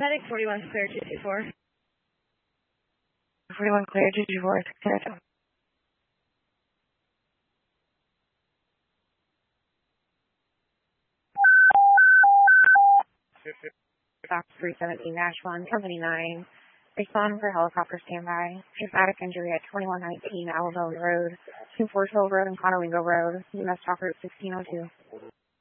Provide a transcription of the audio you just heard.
Medic 41 clear 224. 41 clear 224. Clear. Fox 317 -1, Company 9. Respond for helicopter standby. Dramatic injury at 2119 Alabone Road, 240 Road and Conowingo Road. US Talk Route 1602.